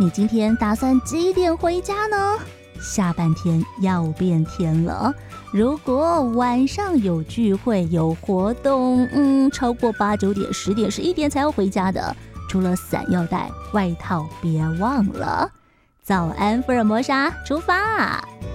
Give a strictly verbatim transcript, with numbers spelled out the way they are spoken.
你今天打算几点回家呢？下半天要变天了，如果晚上有聚会有活动，嗯，超过八九点、十点、十一点才要回家的，除了伞要带，外套别忘了。早安，福尔摩沙，出发！